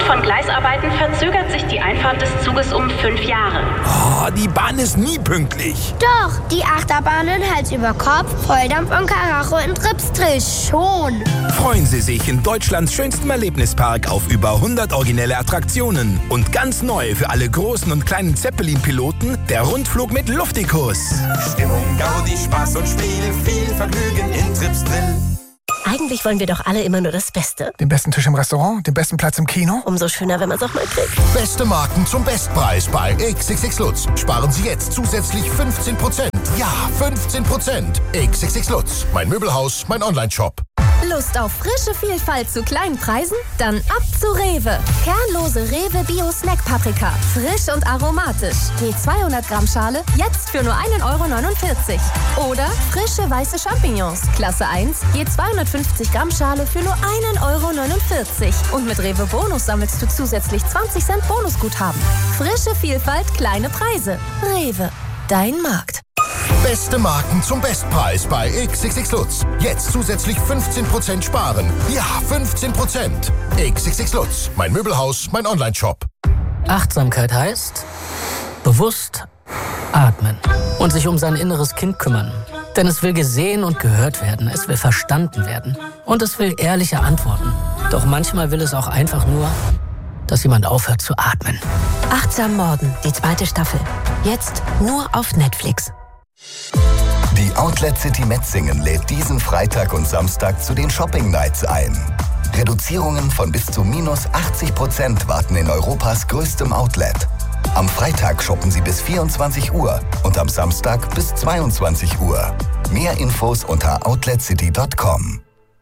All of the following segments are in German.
Aufgrund von Gleisarbeiten verzögert sich die Einfahrt des Zuges um 5 Jahre. Oh, die Bahn ist nie pünktlich. Doch, die Achterbahnen Hals über Kopf, Volldampf und Karacho in Tripsdrill schon. Freuen Sie sich in Deutschlands schönstem Erlebnispark auf über 100 originelle Attraktionen. Und ganz neu für alle großen und kleinen Zeppelin-Piloten, der Rundflug mit Luftikus. Stimmung, Gaudi, Spaß und Spiel, viel Vergnügen in Tripsdrill. Eigentlich wollen wir doch alle immer nur das Beste. Den besten Tisch im Restaurant, den besten Platz im Kino. Umso schöner, wenn man es auch mal kriegt. Beste Marken zum Bestpreis bei XXX Lutz. Sparen Sie jetzt zusätzlich 15%. Ja, 15%. XXX Lutz. Mein Möbelhaus, mein Onlineshop. Lust auf frische Vielfalt zu kleinen Preisen? Dann ab zu Rewe. Kernlose Rewe Bio Snack Paprika. Frisch und aromatisch. Je 200 Gramm Schale, jetzt für nur 1,49 €. Oder frische weiße Champignons. Klasse 1, je 250 Gramm Schale für nur 1,49 €. Und mit Rewe Bonus sammelst du zusätzlich 20 Cent Bonusguthaben. Frische Vielfalt, kleine Preise. Rewe, dein Markt. Beste Marken zum Bestpreis bei XXX Lutz. Jetzt zusätzlich 15% sparen. Ja, 15%. XXX Lutz. Mein Möbelhaus, mein Onlineshop. Achtsamkeit heißt bewusst atmen und sich um sein inneres Kind kümmern. Denn es will gesehen und gehört werden, es will verstanden werden und es will ehrliche Antworten. Doch manchmal will es auch einfach nur, dass jemand aufhört zu atmen. Achtsam Morden, die 2. Staffel. Jetzt nur auf Netflix. Die Outlet City Metzingen lädt diesen Freitag und Samstag zu den Shopping Nights ein. Reduzierungen von bis zu minus 80% warten in Europas größtem Outlet. Am Freitag shoppen Sie bis 24 Uhr und am Samstag bis 22 Uhr. Mehr Infos unter outletcity.com.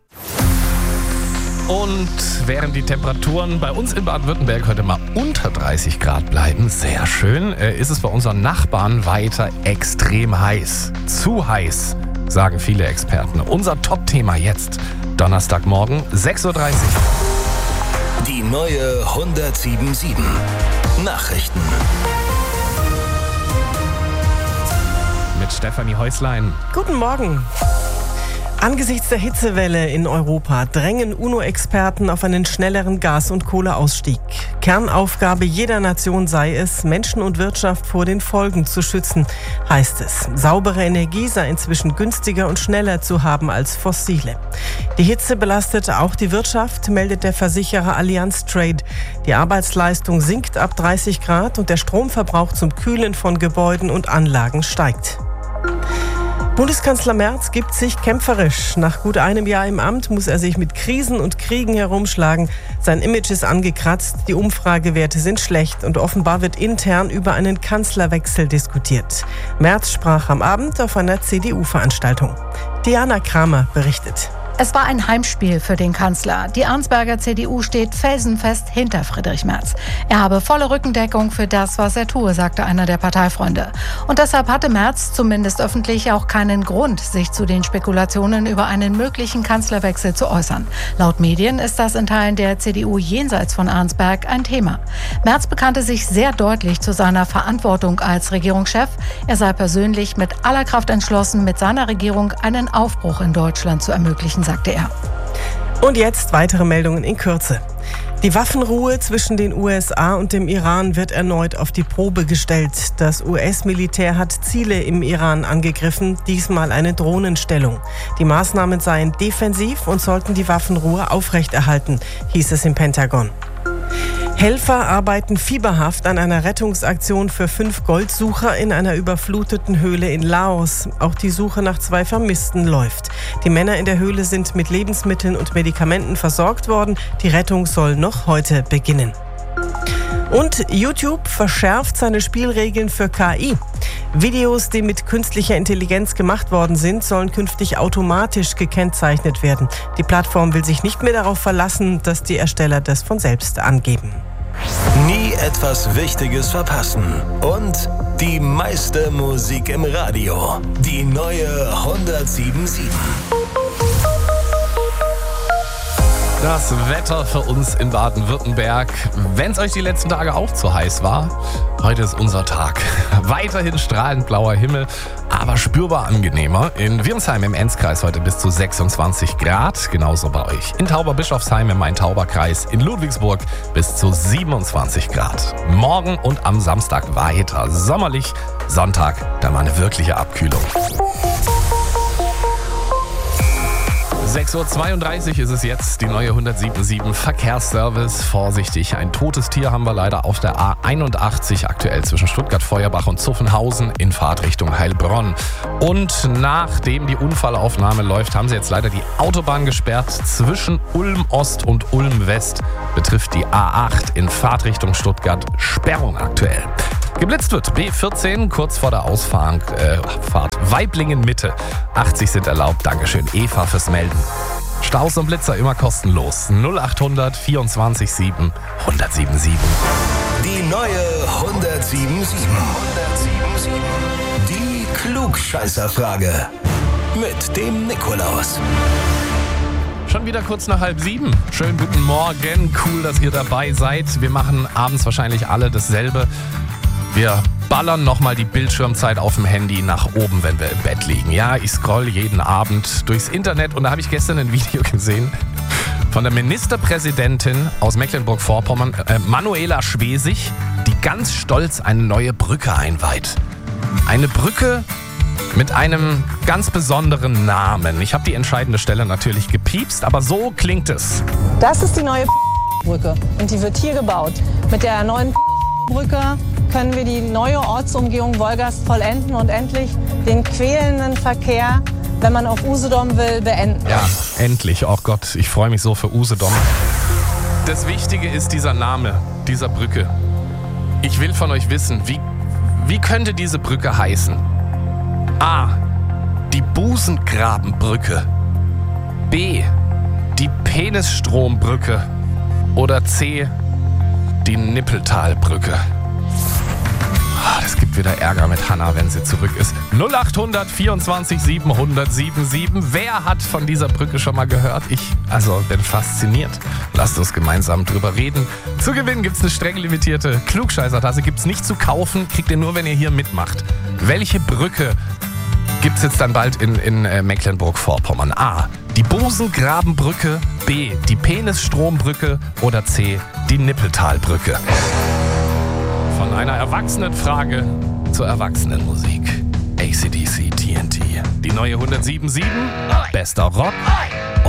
Und während die Temperaturen bei uns in Baden-Württemberg heute mal unter 30 Grad bleiben, sehr schön, ist es bei unseren Nachbarn weiter extrem heiß. Zu heiß, sagen viele Experten. Unser Top-Thema jetzt, Donnerstagmorgen, 6:30 Uhr. Die neue 107.7 Nachrichten. Mit Stefanie Häuslein. Guten Morgen. Angesichts der Hitzewelle in Europa drängen UNO-Experten auf einen schnelleren Gas- und Kohleausstieg. Kernaufgabe jeder Nation sei es, Menschen und Wirtschaft vor den Folgen zu schützen, heißt es. Saubere Energie sei inzwischen günstiger und schneller zu haben als fossile. Die Hitze belastet auch die Wirtschaft, meldet der Versicherer Allianz Trade. Die Arbeitsleistung sinkt ab 30 Grad und der Stromverbrauch zum Kühlen von Gebäuden und Anlagen steigt. Bundeskanzler Merz gibt sich kämpferisch. Nach gut einem Jahr im Amt muss er sich mit Krisen und Kriegen herumschlagen. Sein Image ist angekratzt, die Umfragewerte sind schlecht und offenbar wird intern über einen Kanzlerwechsel diskutiert. Merz sprach am Abend auf einer CDU-Veranstaltung. Diana Kramer berichtet. Es war ein Heimspiel für den Kanzler. Die Arnsberger CDU steht felsenfest hinter Friedrich Merz. Er habe volle Rückendeckung für das, was er tue, sagte einer der Parteifreunde. Und deshalb hatte Merz zumindest öffentlich auch keinen Grund, sich zu den Spekulationen über einen möglichen Kanzlerwechsel zu äußern. Laut Medien ist das in Teilen der CDU jenseits von Arnsberg ein Thema. Merz bekannte sich sehr deutlich zu seiner Verantwortung als Regierungschef. Er sei persönlich mit aller Kraft entschlossen, mit seiner Regierung einen Aufbruch in Deutschland zu ermöglichen, sagte er. Und jetzt weitere Meldungen in Kürze. Die Waffenruhe zwischen den USA und dem Iran wird erneut auf die Probe gestellt. Das US-Militär hat Ziele im Iran angegriffen, diesmal eine Drohnenstellung. Die Maßnahmen seien defensiv und sollten die Waffenruhe aufrechterhalten, hieß es im Pentagon. Helfer arbeiten fieberhaft an einer Rettungsaktion für 5 Goldsucher in einer überfluteten Höhle in Laos. Auch die Suche nach 2 Vermissten läuft. Die Männer in der Höhle sind mit Lebensmitteln und Medikamenten versorgt worden. Die Rettung soll noch heute beginnen. Und YouTube verschärft seine Spielregeln für KI. Videos, die mit künstlicher Intelligenz gemacht worden sind, sollen künftig automatisch gekennzeichnet werden. Die Plattform will sich nicht mehr darauf verlassen, dass die Ersteller das von selbst angeben. Nie etwas Wichtiges verpassen. Und die meiste Musik im Radio. Die neue 107.7. Das Wetter für uns in Baden-Württemberg. Wenn es euch die letzten Tage auch zu heiß war, heute ist unser Tag. Weiterhin strahlend blauer Himmel, aber spürbar angenehmer. In Wirnsheim im Enzkreis heute bis zu 26 Grad, genauso bei euch. In Tauberbischofsheim im Main-Tauber-Kreis, in Ludwigsburg bis zu 27 Grad. Morgen und am Samstag weiter sommerlich, Sonntag dann mal eine wirkliche Abkühlung. 6.32 Uhr ist es jetzt, die neue 107.7 Verkehrsservice. Vorsichtig, ein totes Tier haben wir leider auf der A81 aktuell zwischen Stuttgart-Feuerbach und Zuffenhausen in Fahrtrichtung Heilbronn. Und nachdem die Unfallaufnahme läuft, haben sie jetzt leider die Autobahn gesperrt. Zwischen Ulm-Ost und Ulm-West betrifft die A8 in Fahrtrichtung Stuttgart Sperrung aktuell. Geblitzt wird B14 kurz vor der Ausfahrt Waiblingen-Mitte. 80 sind erlaubt. Dankeschön, Eva, fürs Melden. Staus und Blitzer immer kostenlos. 0800 24 7 1077. Die neue 1077. Die Klugscheißerfrage. Mit dem Nikolaus. Schon wieder kurz nach 6:30. Schönen guten Morgen. Cool, dass ihr dabei seid. Wir machen abends wahrscheinlich alle dasselbe. Wir ballern nochmal die Bildschirmzeit auf dem Handy nach oben, wenn wir im Bett liegen. Ja, ich scroll jeden Abend durchs Internet und da habe ich gestern ein Video gesehen von der Ministerpräsidentin aus Mecklenburg-Vorpommern, Manuela Schwesig, die ganz stolz eine neue Brücke einweiht. Eine Brücke mit einem ganz besonderen Namen. Ich habe die entscheidende Stelle natürlich gepiepst, aber so klingt es. Das ist die neue Brücke und die wird hier gebaut. Mit der neuen Brücke können wir die neue Ortsumgehung Wolgast vollenden und endlich den quälenden Verkehr, wenn man auf Usedom will, beenden. Ja, endlich. Oh Gott, ich freue mich so für Usedom. Das Wichtige ist dieser Name dieser Brücke. Ich will von euch wissen, wie könnte diese Brücke heißen? A. Die Busengrabenbrücke. B. Die Penisstrombrücke. Oder C. Die Nippeltalbrücke. Das gibt wieder Ärger mit Hanna, wenn sie zurück ist. 0800 24 7 1077. Wer hat von dieser Brücke schon mal gehört? Ich bin fasziniert. Lasst uns gemeinsam drüber reden. Zu gewinnen gibt es eine streng limitierte Klugscheißertasse. Gibt es nicht zu kaufen, kriegt ihr nur, wenn ihr hier mitmacht. Welche Brücke gibt es jetzt dann bald in Mecklenburg-Vorpommern? A. Die Busengrabenbrücke. B. Die Penisstrombrücke. Oder C. Die Nippeltalbrücke. Von einer Erwachsenenfrage zur Erwachsenenmusik. AC/DC TNT. Die neue 1077. Bester Rock